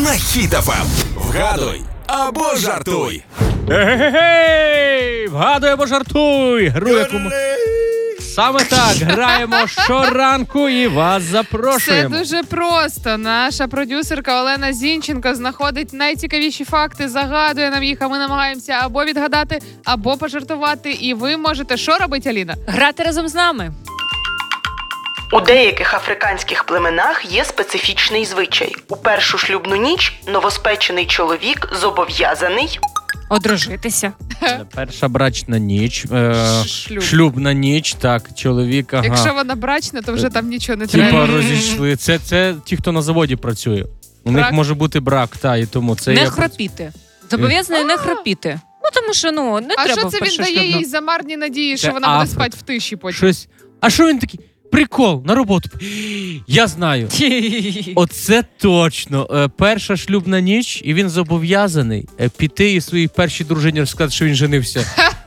на Хіт ФМ. Вгадуй або жартуй. Ей-гей-гей! Вгадуй або жартуй! Гру, якому... Саме так, граємо щоранку і вас запрошуємо. Це дуже просто. Наша продюсерка Олена Зінченко знаходить найцікавіші факти, загадує нам їх, а ми намагаємося або відгадати, або пожартувати. І ви можете що робити, Аліна? Грати разом з нами. У деяких африканських племенах є специфічний звичай. У першу шлюбну ніч новоспечений чоловік зобов'язаний Одружитися. Перша брачна ніч, шлюбна ніч, так, чоловік, ага. Якщо вона брачна, то вже там нічого не треба. Типа розійшли. Це ті, хто на заводі працює. У них може бути брак, і тому це... Не хропіти. Зобов'язаний не хропіти. Тому що, не а треба. А що це він дає їй за марні надії, що вона буде спати в тиші потім? Щось. А що він такий? Прикол, на роботу. Я знаю. Оце точно. Перша шлюбна ніч, і він зобов'язаний піти і своїй першій дружині розказати, що він женився.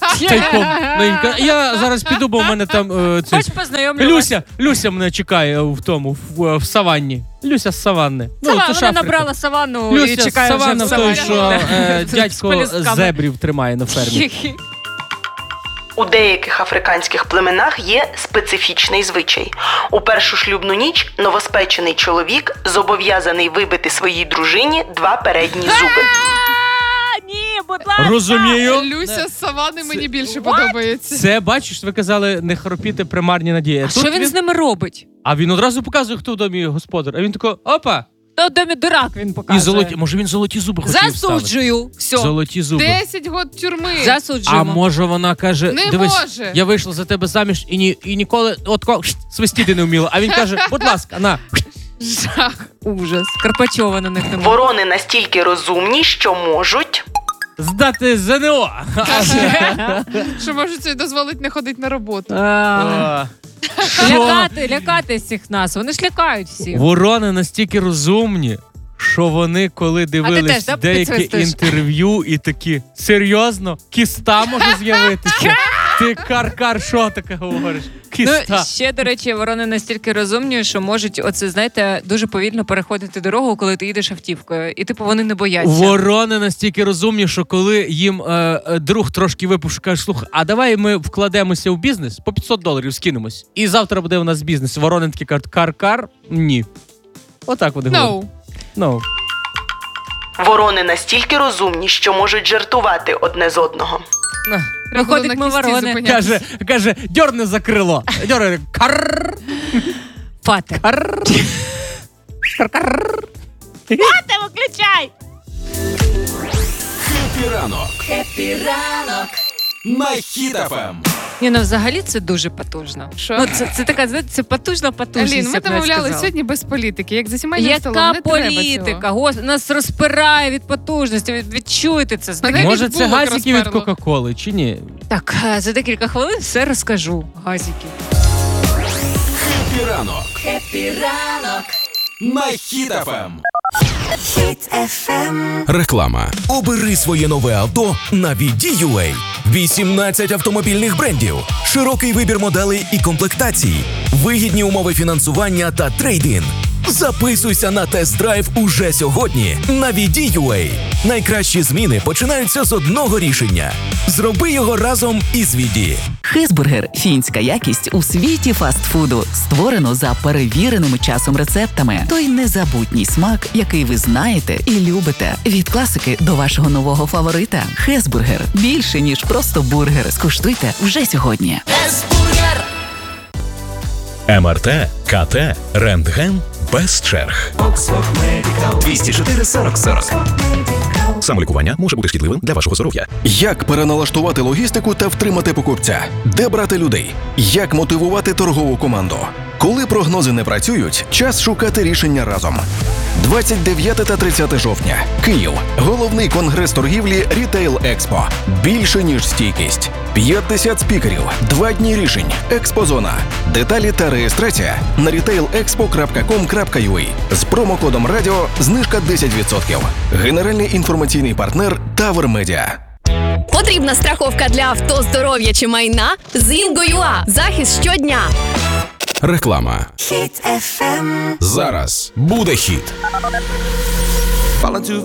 Я зараз піду, бо в мене там... Хоч познайомлювати. Люся мене чекає в саванні. Люся з саванни. Вона набрала саванну і чекає вже в саванні. Люся з саванни, той, що дядько зебрів тримає на фермі. У деяких африканських племенах є специфічний звичай. У першу шлюбну ніч новоспечений чоловік зобов'язаний вибити своїй дружині 2 передні зуби. Ні, будь ласка. Розумію. Люся з савани мені більше подобається. Це, бачиш, ви казали не хропіти при марні надії. А що він з ними робить? А він одразу показує, хто в домі господар. А він такий, опа. Та в домі дурак він показує. Може він золоті зуби хотів вставити? Засуджую. Все. Золоті зуби. 10 год тюрми. Засуджуємо. А може вона каже, не дивись, може. Я вийшла за тебе заміж і ніколи свистіти не вміла. А він каже, будь ласка, на. Жах. Ужас. Карпачова на них немає. Ворони настільки розумні, що можуть... здати ЗНО. Що можуть собі дозволити не ходити на роботу. Лякати всіх нас. Вони ж лякають всіх. Ворони настільки розумні, що вони, коли дивились деякі інтерв'ю і такі, серйозно? Кіста може з'явитися? Ти кар-кар, що таке говориш? Кіста. Ще, до речі, ворони настільки розумні, що можуть, знаєте, дуже повільно переходити дорогу, коли ти їдеш автівкою. І, вони не бояться. Ворони настільки розумні, що коли їм друг трошки випивши, каже, слухай, а давай ми вкладемося в бізнес, по $500 скинемось. І завтра буде у нас бізнес. Ворони такі кажуть, кар-кар? Ні. Отак вони говорять. No. Ворони настільки розумні, що можуть жартувати одне з одного. Виходить, ми ворони. Каже, дьорни за крило. Дьорни, карр. Фате. Карр. Карр. Фате, виключай! Хеппі ранок на Хіт ФМ. Взагалі це дуже потужно. Що? Це така, знаєте, це потужна потужність. Алін, ми домовляли сьогодні без політики. Як за сімейним столом, не треба цього. Яка політика? Нас розпирає від потужності. Відчуйте це. Може це газики від Кока-Коли, чи ні? Так, за декілька хвилин все розкажу. Газики. Хеппі ранок на Хіт ФМ. Хіт FM. Реклама. Обери своє нове авто на VD.UA. 18 автомобільних брендів, широкий вибір моделей і комплектацій, вигідні умови фінансування та трейд-ін. Записуйся на тест-драйв уже сьогодні на VD.UA. Найкращі зміни починаються з одного рішення. Зроби його разом із VD. Хезбургер – фінська якість у світі фастфуду. Створено за перевіреними часом рецептами. Той незабутній смак, який ви знаєте і любите. Від класики до вашого нового фаворита. Хезбургер – більше, ніж просто бургер. Скуштуйте вже сьогодні. Хезбургер. МРТ, КТ, рентген без черг. 204 40 40. Самолікування може бути шкідливим для вашого здоров'я. Як переналаштувати логістику та втримати покупця? Де брати людей? Як мотивувати торгову команду? Коли прогнози не працюють, час шукати рішення разом. 29 та 30 жовтня. Київ. Головний конгрес торгівлі Retail Expo. Більше, ніж стійкість. 50 спікерів. 2 дні рішень. Експозона. Деталі та реєстрація на retailexpo.com.ua. З промокодом радіо знижка 10%. Генеральний інформаційний партнер Тавер Медіа. Потрібна страховка для авто, здоров'я чи майна? З Інго.ua. Захист щодня. Реклама. Хіт FM. Зараз буде хіт. falling too